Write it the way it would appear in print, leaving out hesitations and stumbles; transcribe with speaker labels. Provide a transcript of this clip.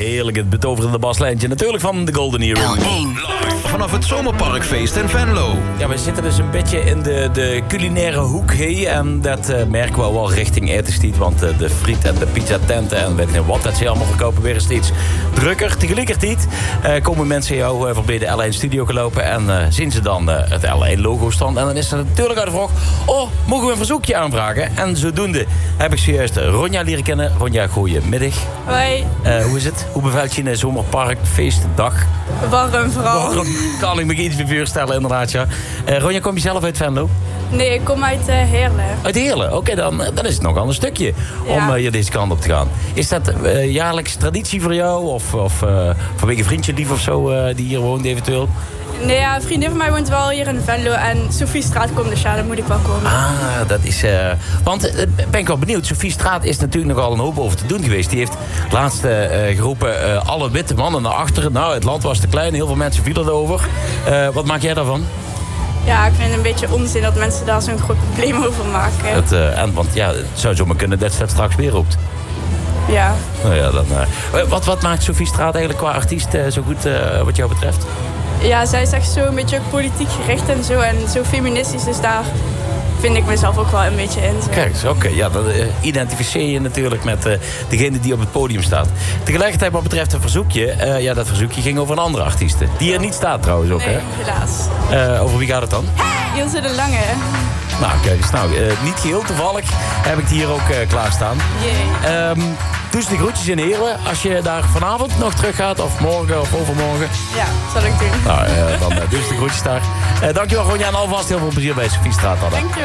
Speaker 1: heerlijk. Het betoverende baslijntje natuurlijk van de Golden Era.
Speaker 2: L1.
Speaker 3: Vanaf het Zomerparkfeest in Venlo.
Speaker 1: Ja, we zitten dus een beetje in de culinaire hoek hier. En dat merken we wel richting etenstiet. Want de friet en de pizzatenten en weet ik niet wat dat ze allemaal verkopen weer steeds drukker. Tegelijkertijd komen mensen jou voorbij de L1 studio gelopen. En zien ze dan het L1 logo staan. En dan is er natuurlijk uit de vraag: oh, mogen we een verzoekje aanvragen? En zodoende heb ik zojuist Ronja leren kennen. Ronja, goeiemiddag.
Speaker 4: Hoi.
Speaker 1: Hoe is het? Hoe bevalt je in de zomerparkfeestdag?
Speaker 4: Warm vooral.
Speaker 1: Waarom kan ik me iets meer voorstellen, inderdaad, ja. Ronja, kom je zelf uit Venlo?
Speaker 4: Nee, ik kom uit Heerlen.
Speaker 1: Uit Heerlen? Oké, dan is het nogal een stukje om hier deze kant op te gaan. Is dat jaarlijks traditie voor jou? Of vanwege een vriendje lief of zo die hier woont eventueel?
Speaker 4: Nee, ja, een vriendin van mij woont wel hier in Venlo. En Sophiestraat komt, dus ja, dan moet ik wel komen.
Speaker 1: Ah, dat is... Want ben ik wel benieuwd. Sophiestraat is natuurlijk nogal een hoop over te doen geweest. Die heeft laatst geroepen alle witte mannen naar achteren. Nou, het land was te klein. Heel veel mensen vielen erover. Wat maak jij daarvan?
Speaker 4: Ja, ik vind het een beetje onzin dat mensen daar zo'n groot probleem over maken.
Speaker 1: Want ja, het zou zomaar kunnen dat ze dat straks weer roept.
Speaker 4: Ja.
Speaker 1: Nou ja, dan... Wat maakt Sophiestraat eigenlijk qua artiest zo goed wat jou betreft?
Speaker 4: Ja, zij is echt zo een beetje politiek gericht en zo. En zo feministisch, dus daar vind ik mezelf ook wel een beetje in. Zo.
Speaker 1: Kijk, oké. Ja, dan identificeer je natuurlijk met degene die op het podium staat. Tegelijkertijd wat betreft een verzoekje. Dat verzoekje ging over een andere artiest. Die er niet staat trouwens ook,
Speaker 4: Nee,
Speaker 1: hè?
Speaker 4: helaas.
Speaker 1: Over wie gaat het dan?
Speaker 4: Ilse de Lange.
Speaker 1: Nou, kijk eens. Nou, niet geheel toevallig heb ik die hier ook klaarstaan.
Speaker 4: Jee.
Speaker 1: Doe ze de groetjes in Heerlen. Als je daar vanavond nog terug gaat, of morgen of overmorgen.
Speaker 4: Ja, zal ik doen.
Speaker 1: Nou, dan doe ze de groetjes daar. Dankjewel, Ronja. En alvast heel veel plezier bij Sophiestraat.
Speaker 4: Dankjewel.